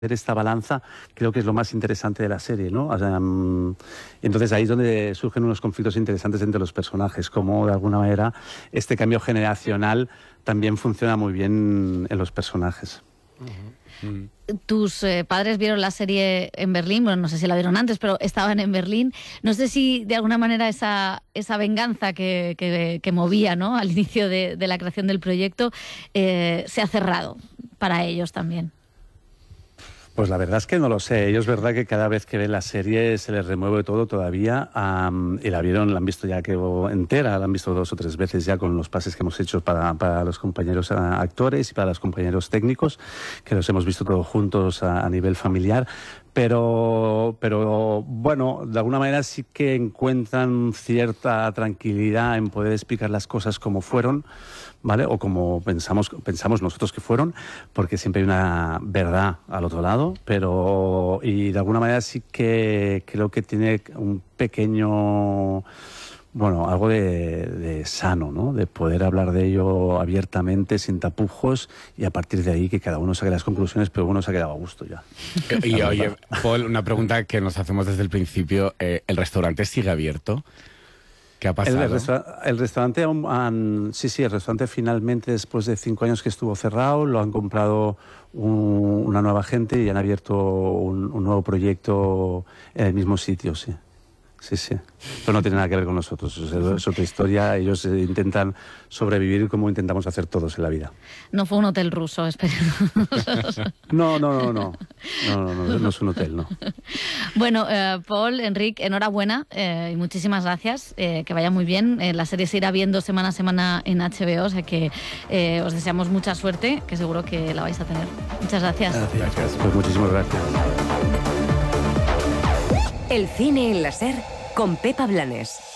esta balanza creo que es lo más interesante de la serie, ¿no? O sea, entonces ahí es donde surgen unos conflictos interesantes entre los personajes, como de alguna manera este cambio generacional también funciona muy bien en los personajes. Tus padres vieron la serie en Berlín, bueno, no sé si la vieron antes, pero estaban en Berlín. No sé si de alguna manera esa venganza que movía, ¿no?, al inicio de la creación del proyecto se ha cerrado para ellos también. Pues la verdad es que no lo sé. Ellos, verdad que cada vez que ven la serie se les remueve todo todavía. Y la han visto ya que entera, la han visto 2 o 3 veces ya con los pases que hemos hecho para los compañeros actores y para los compañeros técnicos, que los hemos visto todos juntos a nivel familiar. Pero bueno, de alguna manera sí que encuentran cierta tranquilidad en poder explicar las cosas como fueron, ¿vale? O como pensamos nosotros que fueron, porque siempre hay una verdad al otro lado, y de alguna manera sí que creo que tiene un pequeño... Bueno, algo de sano, ¿no? De poder hablar de ello abiertamente, sin tapujos, y a partir de ahí que cada uno saque las conclusiones, pero uno se ha quedado a gusto ya. Y oye, Paul, una pregunta que nos hacemos desde el principio. ¿El restaurante sigue abierto? ¿Qué ha pasado? El restaurante sí, el restaurante finalmente, después de 5 años que estuvo cerrado, lo han comprado una nueva gente y han abierto un nuevo proyecto en el mismo sitio, sí. Sí. Pero no tiene nada que ver con nosotros. Es otra historia. Ellos intentan sobrevivir como intentamos hacer todos en la vida. No fue un hotel ruso, espero. No es un hotel, no. Bueno, Paul, Enric, enhorabuena y muchísimas gracias. Que vaya muy bien. La serie se irá viendo semana a semana en HBO, o sea que os deseamos mucha suerte, que seguro que la vais a tener. Muchas gracias. Gracias. Pues muchísimas gracias. El cine en la SER con Pepa Blanes.